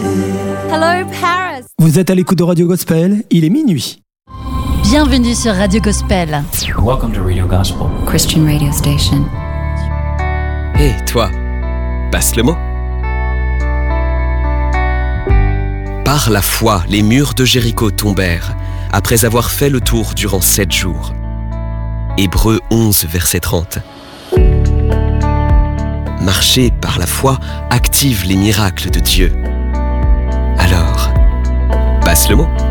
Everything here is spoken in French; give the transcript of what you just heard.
Hello Paris. Vous êtes à l'écoute de Radio Gospel, il est minuit. Bienvenue sur Radio Gospel. Welcome to Radio Gospel. Christian radio station. Hé, toi, passe le mot. Par la foi, les murs de Jéricho tombèrent, après avoir fait le tour durant 7 jours. Hébreux 11, verset 30. Marcher par la foi active les miracles de Dieu. Alors, passe le mot.